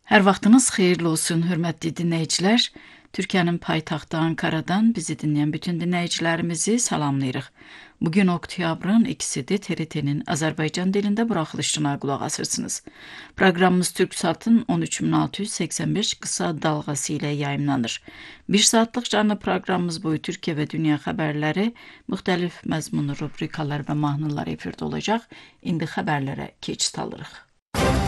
Hər vaxtınız xeyirli olsun, hörmətli dinləyicilər. Türkiyənin paytaxtı Ankaradan bizi dinləyən bütün dinləyicilərimizi salamlayırıq. Bugün oktyabrın 2-sidir, TRT-nin Azərbaycan dilində buraxılışına qulaq asırsınız. Proqramımız Türksatın 13685 qısa dalğası ilə yayımlanır. Bir saatlıq canlı proqramımız boyu Türkiyə və dünya xəbərləri, müxtəlif məzmunlu rubrikalar və mahnılar efirdə olacaq. İndi xəbərlərə keçid alırıq.